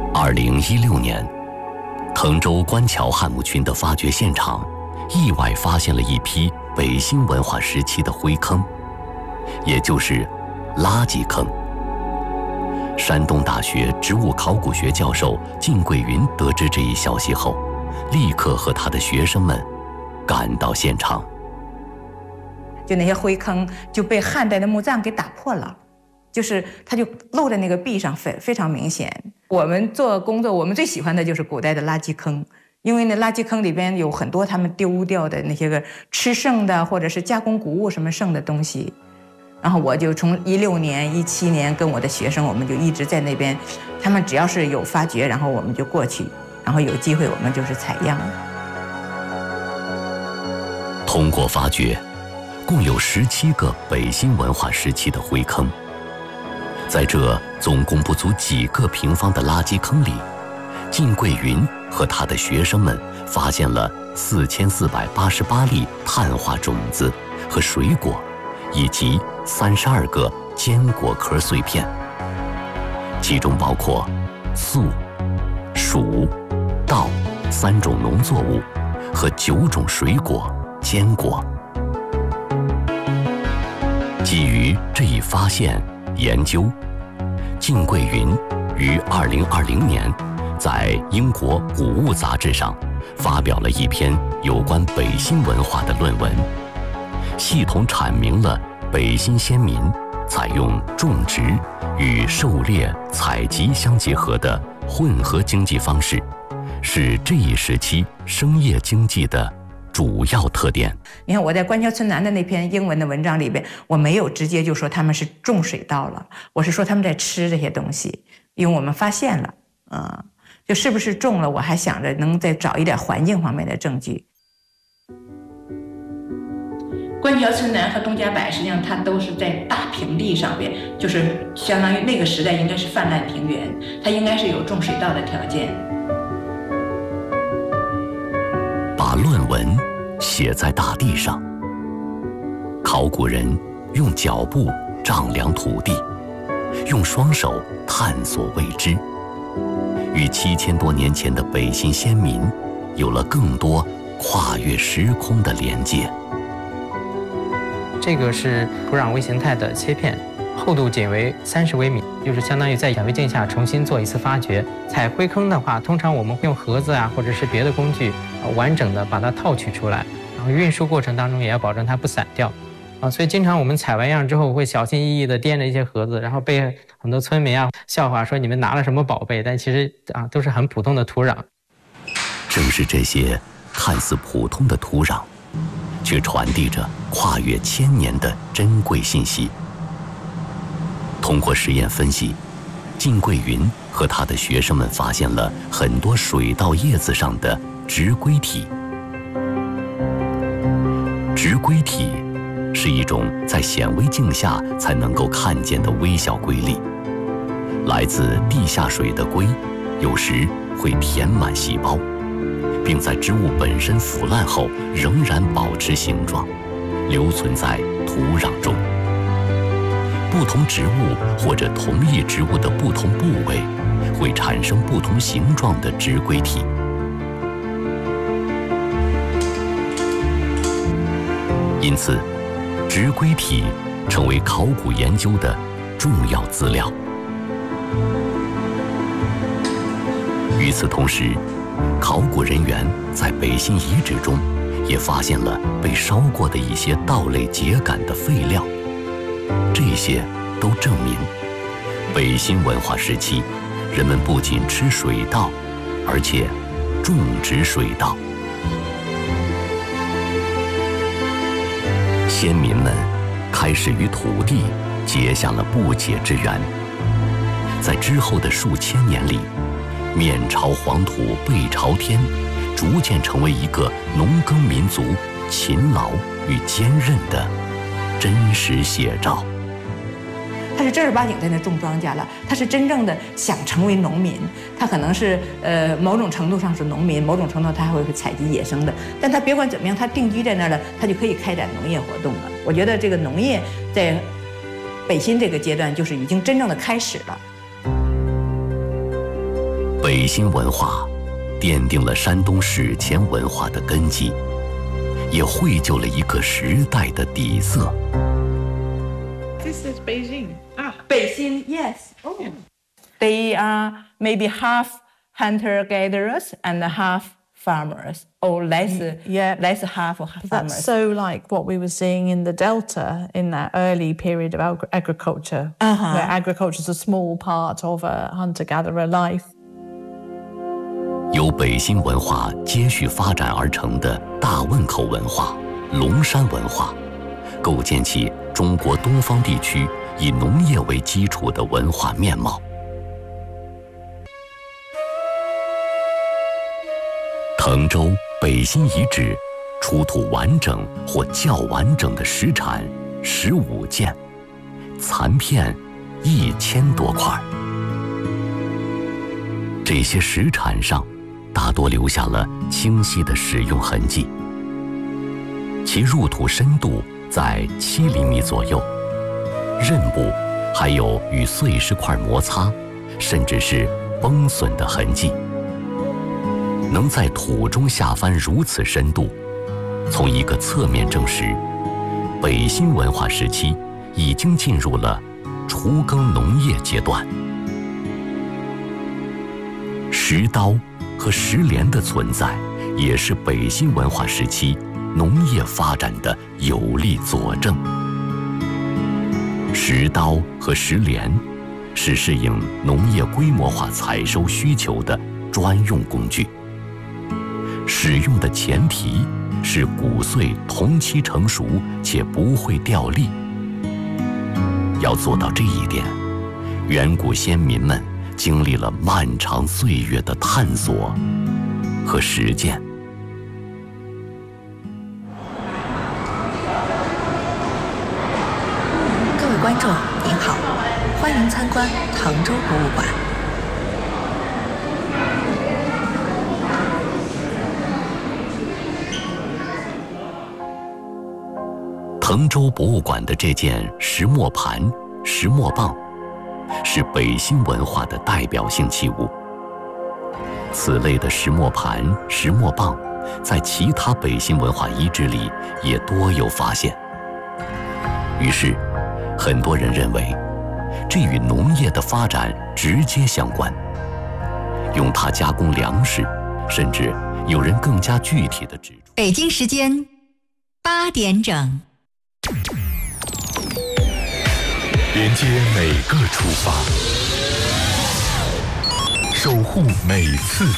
2016年，滕州官桥汉墓群的发掘现场，意外发现了一批北新文化时期的灰坑，也就是垃圾坑。山东大学植物考古学教授靳桂云得知这一消息后，立刻和他的学生们赶到现场。 就那些灰坑就被汉代的墓葬给打破了，就是它就露在那个壁上，非常明显。我们做工作，我们最喜欢的就是古代的垃圾坑，因为那垃圾坑里边有很多他们丢掉的那些个吃剩的或者是加工谷物什么剩的东西。然后我就从16年、17年跟我的学生，我们就一直在那边，他们只要是有发掘，然后我们就过去，然后有机会我们就是采样。 通过发掘，共有17个北新文化时期的灰坑。在这总共不足几个平方的垃圾坑里，靳桂云和他的学生们发现了4488粒碳化种子和水果，以及32个坚果壳碎片，其中包括粟、黍、稻3种农作物和9种水果、坚果。基于这一发现研究，靳桂云于2020年在英国古物杂志上发表了一篇有关北新文化的论文，系统阐明了北新先民采用种植与狩猎采集相结合的混合经济方式，是这一时期生业经济的主要特点。 你看我在官桥村南的那篇英文的文章里边，我没有直接就说他们是种水稻了，我是说他们在吃这些东西，因为我们发现了，就是不是种了，我还想着能再找一点环境方面的证据。官桥村南和东家柏实际上它都是在大平地上边，就是相当于那个时代应该是泛滥平原，它应该是有种水稻的条件。 把论文写在大地上，考古人用脚步丈量土地，用双手探索未知，与7000多年前的北新先民有了更多跨越时空的连接。 这个是土壤微形态的切片，厚度仅为30微米，就是相当于在显微镜下重新做一次发掘。采灰坑的话，通常我们会用盒子啊，或者是别的工具，完整的把它套取出来，然后运输过程当中也要保证它不散掉。所以经常我们采完样之后会小心翼翼地掂着一些盒子，然后被很多村民笑话说你们拿了什么宝贝，但其实都是很普通的土壤。 正是这些看似普通的土壤，却传递着跨越1000年的珍贵信息。通过实验分析，靳桂云和他的学生们发现了很多水稻叶子上的植硅体。植硅体是一种在显微镜下才能够看见的微小硅粒，来自地下水的硅有时会填满细胞，并在植物本身腐烂后仍然保持形状，留存在土壤中。不同植物或者同一植物的不同部位会产生不同形状的植硅体。因此，植硅体成为考古研究的重要资料。与此同时，考古人员在北新遗址中也发现了被烧过的一些稻类秸秆的废料，这些都证明北新文化时期人们不仅吃水稻，而且种植水稻。先民们开始与土地结下了不解之缘。在之后的数千年里，面朝黄土背朝天，逐渐成为一个农耕民族勤劳与坚韧的真实写照。 他是正儿八经在那种庄稼了，他是真正的想成为农民，他可能是某种程度上是农民，某种程度他还会采集野生的，但他别管怎么样，他定居在那儿了，他就可以开展农业活动了。我觉得这个农业在北新这个阶段就是已经真正的开始了。 北北新文化奠定了山东史前文化的根基，也绘就了一个时代的底色。 This is Beijing. Beijing, yes. Oh. They are maybe half hunter-gatherers and half farmers, or less half farmers. That's so like what we were seeing in the Delta in that early period of agriculture, where agriculture is a small part of a hunter-gatherer life. 由北新文化接续发展而成的大汶口文化、龙山文化，构建起中国东方地区以农业为基础的文化面貌。滕州北新遗址出土完整或较完整的石铲15件，残片1000多块。这些石铲上大多留下了清晰的使用痕迹，其入土深度在7厘米左右，刃部还有与碎石块摩擦，甚至是崩损的痕迹。能在土中下翻如此深度，从一个侧面证实，北新文化时期已经进入了锄耕农业阶段。石刀和石镰的存在，也是北新文化时期农业发展的有力佐证。石刀和石镰是适应农业规模化采收需求的专用工具，使用的前提是谷穗同期成熟且不会掉粒。要做到这一点，远古先民们经历了漫长岁月的探索和实践。 各位观众您好，欢迎参观滕州博物馆。 滕州博物馆的这件石磨盘、石磨棒，是北新文化的代表性器物。此类的石磨盘、石磨棒，在其他北新文化遗址里也多有发现。于是，很多人认为，这与农业的发展直接相关。用它加工粮食，甚至有人更加具体的指出。 北京时间8点整。 连接每个出发，守护每次